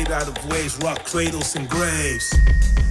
made out of waves, rock cradles and graves.